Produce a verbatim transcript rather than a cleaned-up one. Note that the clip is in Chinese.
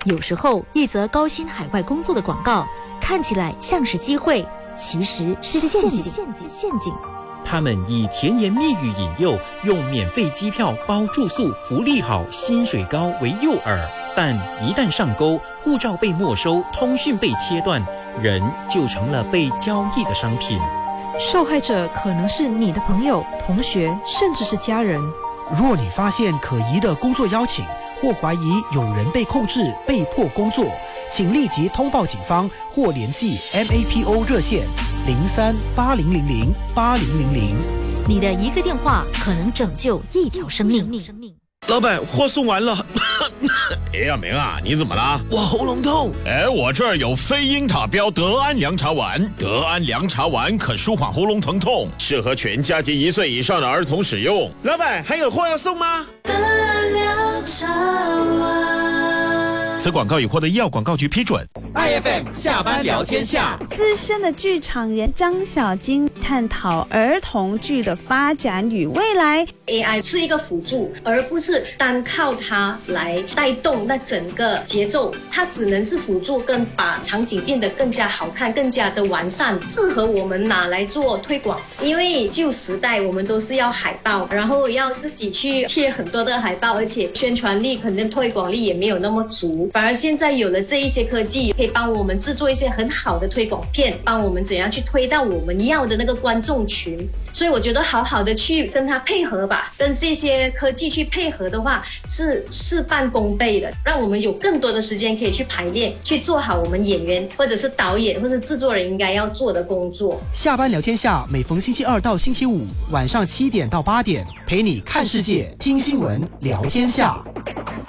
有时候一则高薪海外工作的广告看起来像是机会，其实是陷阱。陷阱，陷阱。 他们以甜言蜜语引诱，用免费机票包住宿、福利好、薪水高为诱饵，但一旦上钩，护照被没收，通讯被切断，人就成了被交易的商品。 受害者可能是你的朋友、同学，甚至是家人。 若你发现可疑的工作邀请，或怀疑有人被控制、被迫工作，请立即通报警方或联系 M A P O 热线零三八零零零八零零零。 你的一个电话可能拯救一条生命。 老板，货送完了。 哎呀，明啊，你怎么了？ 我喉咙痛。 哎，我这儿有非英塔标德安凉茶丸，德安凉茶丸可舒缓喉咙疼痛，适合全家及一岁以上的儿童使用。 老板，还有货要送吗？ 德安凉茶丸。 此广告已获得医药广告局批准。 I F M 下班聊天下， 资深的剧场人张小金探讨儿童剧的发展与未来。 A I 是一个辅助，而不是单靠它来带动那整个节奏，它只能是辅助，跟把场景变得更加好看、更加的完善，适合我们拿来做推广。因为旧时代我们都是要海报，然后要自己去贴很多的海报，而且宣传力可能推广力也没有那么足，反而现在有了这一些科技，可以帮我们制作一些很好的推广片，帮我们怎样去推到我们要的那个观众群。所以我觉得好好的去跟它配合吧，跟这些科技去配合的话，是事半功倍的，让我们有更多的时间可以去排练，去做好我们演员或者是导演或者制作人应该要做的工作。 下班聊天下，每逢星期二到星期五晚上七点到八点，陪你看世界、听新闻、聊天下。